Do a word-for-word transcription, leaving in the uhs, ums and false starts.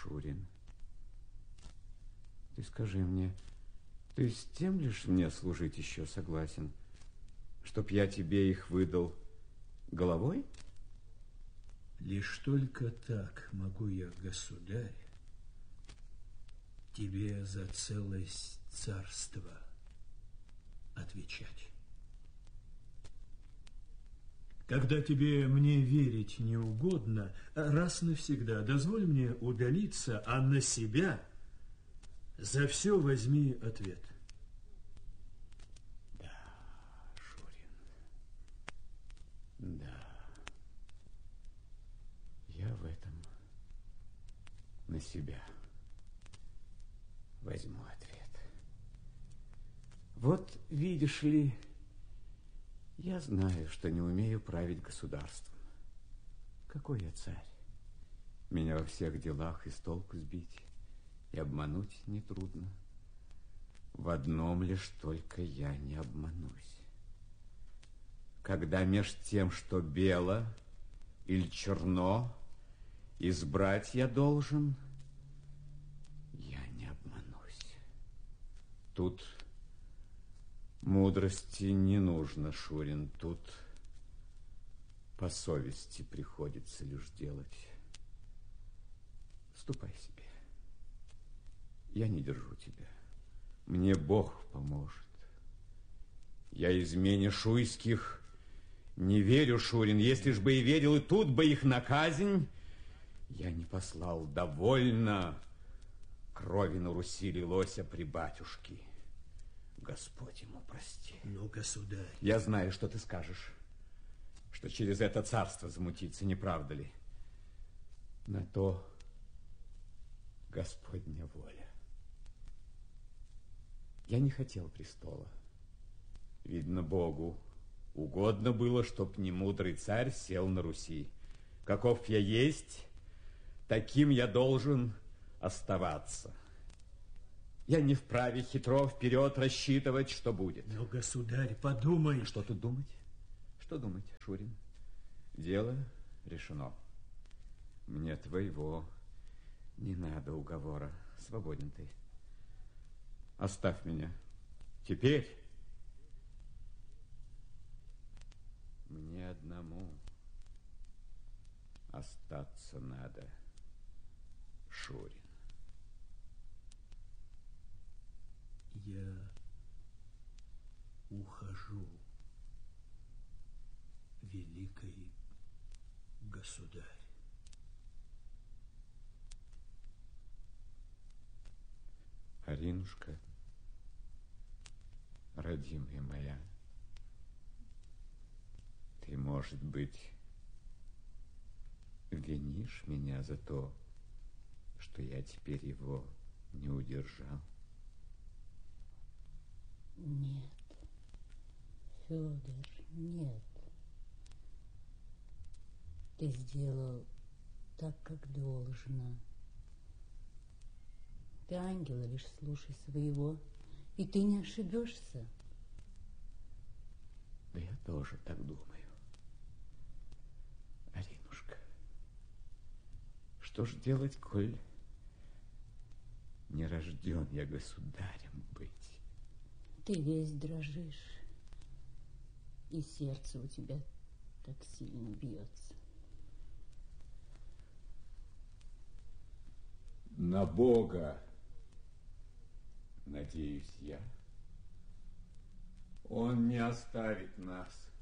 Шурин, ты скажи мне, ты с тем лишь мне служить еще согласен, чтоб я тебе их выдал головой? Лишь только так могу я, государь, тебе за целость царства отвечать. Когда тебе мне верить не угодно, раз навсегда дозволь мне удалиться, а на себя за все возьми ответ. Да, Шурин, да, я в этом на себя возьму ответ. Вот видишь ли, я знаю, что не умею править государством. Какой я царь? Меня во всех делах из толку сбить и обмануть нетрудно. В одном лишь только я не обманусь. Когда меж тем, что бело или черно, избрать я должен, я не обманусь. Тут мудрости не нужно, Шурин, тут по совести приходится лишь делать. Ступай себе. Я не держу тебя. Мне Бог поможет. Я измене шуйских не верю, Шурин. Если ж бы и верил, и тут бы их на казнь я не послал. Довольно крови на Руси лилося при батюшке. Господь ему прости. Ну, государь. Я знаю, что ты скажешь, что через это царство замутиться, не правда ли? На то Господня воля. Я не хотел престола. Видно, Богу угодно было, чтоб немудрый царь сел на Руси. Каков я есть, таким я должен оставаться. Я не вправе хитро вперед рассчитывать, что будет. Но, государь, подумай. Что тут думать? Что думать, Шурин? Дело решено. Мне твоего не надо уговора. Свободен ты. Оставь меня. Теперь мне одному остаться надо, Шурин. Я ухожу, великий государь. Аринушка, родимая моя, ты, может быть, винишь меня за то, что я теперь его не удержал? Нет, Федор, нет. Ты сделал так, как должно. Ты ангела лишь слушай своего, и ты не ошибешься. Да я тоже так думаю. Аринушка, что ж делать, коль не рожден я государем быть? Ты весь дрожишь, и сердце у тебя так сильно бьется. На Бога надеюсь я. Он не оставит нас.